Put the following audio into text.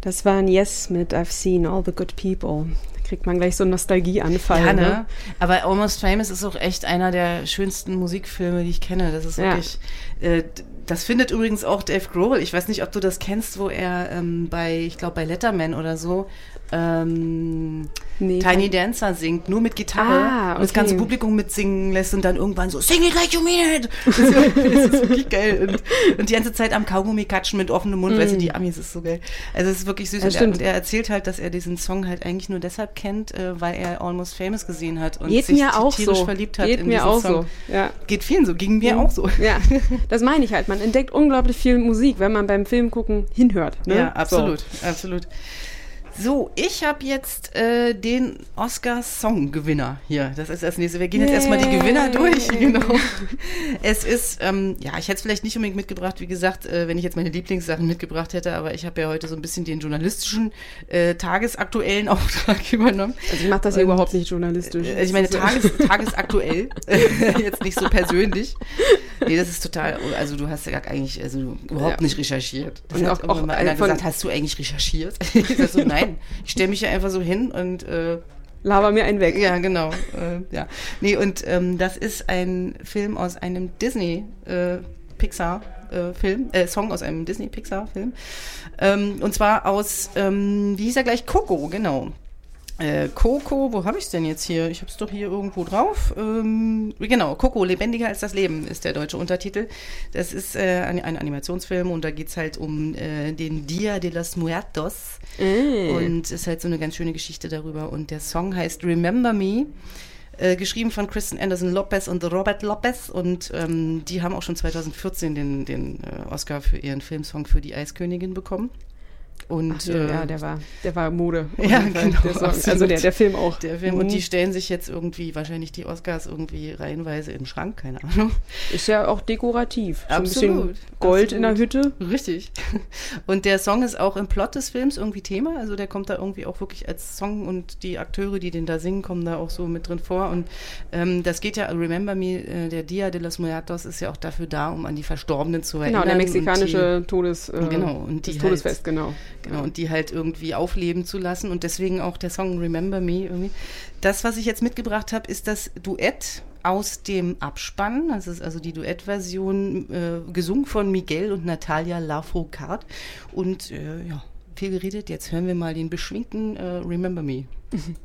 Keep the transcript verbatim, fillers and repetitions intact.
Das war ein Yes mit I've Seen All the Good People. Da kriegt man gleich so einen Nostalgieanfall. Ja, ne? ne? Aber Almost Famous ist auch echt einer der schönsten Musikfilme, die ich kenne. Das ist wirklich... Ja. Äh, das findet übrigens auch Dave Grohl. Ich weiß nicht, ob du das kennst, wo er ähm, bei, ich glaube bei Letterman oder so, ähm, nee, Tiny Dancer singt, nur mit Gitarre ah, okay. und das ganze Publikum mitsingen lässt und dann irgendwann so, sing it like you mean it! Das ist, das ist wirklich geil. Und, und die ganze Zeit am Kaugummi katschen mit offenem Mund, mm. weißt du, die Amis, ist so geil. Also es ist wirklich süß. Ja, und, er, und er erzählt halt, dass er diesen Song halt eigentlich nur deshalb kennt, äh, weil er Almost Famous gesehen hat und Geht sich mir auch tierisch so. verliebt hat Geht in mir diesen auch Song. So. Ja. Geht vielen so, ging mir mhm. auch so. Ja, das meine ich halt. Man entdeckt unglaublich viel Musik, wenn man beim Film gucken hinhört. Ne? Ja, absolut, so. absolut. So, ich habe jetzt äh, den Oscar-Song-Gewinner hier. Das ist das nächste. Wir gehen jetzt yeah. erstmal die Gewinner durch. Genau. Es ist, ähm, ja, ich hätte es vielleicht nicht unbedingt mitgebracht, wie gesagt, äh, wenn ich jetzt meine Lieblingssachen mitgebracht hätte, aber ich habe ja heute so ein bisschen den journalistischen, äh, tagesaktuellen Auftrag übernommen. Also ich mache das ja Und, überhaupt nicht journalistisch. Äh, ich meine, tages, tagesaktuell, jetzt nicht so persönlich. Nee, das ist total, also du hast ja eigentlich also überhaupt ja. nicht recherchiert. Das und hat auch, auch mal einer von, gesagt, hast du eigentlich recherchiert? Ich sag so, nein. Ich stelle mich ja einfach so hin und äh, laber mir einen weg. Ja, genau. Äh, ja. Nee, und ähm, das ist ein Film aus einem Disney äh, Pixar äh, Film, äh, Song aus einem Disney Pixar Film. Ähm, und zwar aus, ähm, wie hieß er gleich? Coco, genau. Äh, Coco, wo habe ich es denn jetzt hier? Ich habe es doch hier irgendwo drauf. Ähm, genau, Coco, lebendiger als das Leben ist der deutsche Untertitel. Das ist äh, ein, ein Animationsfilm und da geht es halt um äh, den Dia de los Muertos. Mm. Und ist halt so eine ganz schöne Geschichte darüber. Und der Song heißt Remember Me. Äh, geschrieben von Kristen Anderson Lopez und Robert Lopez und ähm, die haben auch schon zwanzig vierzehn den, den äh, Oscar für ihren Filmsong für die Eiskönigin bekommen. Und, Ach, äh, ja, der war, der war Mode. Ja, genau. Der Song, also der, der Film auch. Der Film. Mhm. Und die stellen sich jetzt irgendwie, wahrscheinlich die Oscars irgendwie reihenweise in den Schrank, keine Ahnung. Ist ja auch dekorativ. So absolut. Ein bisschen Gold absolut. In der Hütte. Richtig. Und der Song ist auch im Plot des Films irgendwie Thema. Also der kommt da irgendwie auch wirklich als Song und die Akteure, die den da singen, kommen da auch so mit drin vor. Und ähm, das geht ja, Remember Me, äh, der Dia de los Muertos ist ja auch dafür da, um an die Verstorbenen zu erinnern. Genau, der mexikanische die, Todes, äh, genau, und die das Todesfest, halt, genau. Genau, und die halt irgendwie aufleben zu lassen und deswegen auch der Song Remember Me irgendwie. Das, was ich jetzt mitgebracht habe, ist das Duett aus dem Abspann. Das ist also die Duettversion, äh, gesungen von Miguel und Natalia Lafourcade. Und äh, ja, viel geredet, jetzt hören wir mal den beschwingten äh, Remember Me.